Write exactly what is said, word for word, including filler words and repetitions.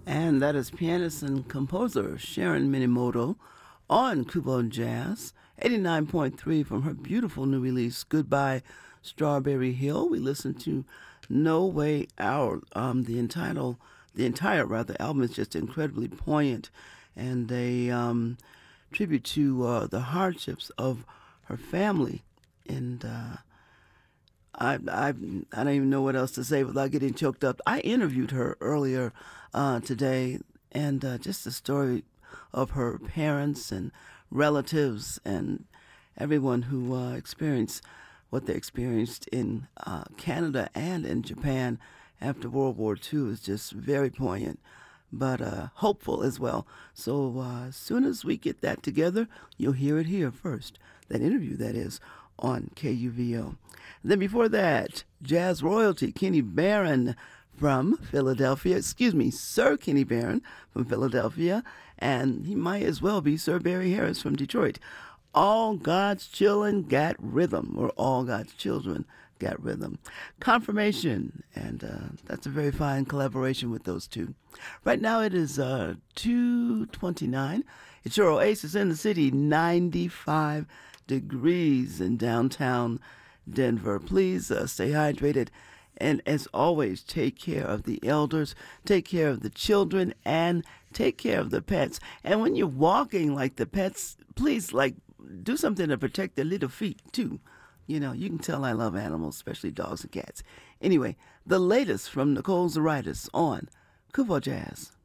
And that is pianist and composer Sharon Minimoto on Kubo Jazz, eighty-nine point three from her beautiful new release, Goodbye Strawberry Hill. We listened to No Way Out. Um, the entitled, the entire rather album is just incredibly poignant, and a um, tribute to uh, the hardships of her family. And uh, I, I, I don't even know what else to say without getting choked up. I interviewed her earlier uh, today, and uh, just the story of her parents and relatives and everyone who uh, experienced what they experienced in uh, Canada and in Japan after World War Two is just very poignant, but uh, hopeful as well. So uh, as soon as we get that together, you'll hear it here first. That interview, that is, on K U V O. Then before that, jazz royalty, Kenny Barron from Philadelphia. Excuse me, Sir Kenny Barron from Philadelphia. And he might as well be Sir Barry Harris from Detroit. All God's Children Got Rhythm, or All God's Children Got Rhythm. Confirmation, and uh, that's a very fine collaboration with those two. Right now it is uh, two twenty-nine. It's your Oasis in the City, ninety-five degrees in downtown Denver. Please uh, stay hydrated. And as always, take care of the elders, take care of the children, and take care of the pets. And when you're walking like the pets, please, like, do something to protect their little feet, too. You know, you can tell I love animals, especially dogs and cats. Anyway, the latest from Nicole Zaritis on Kuvo Jazz.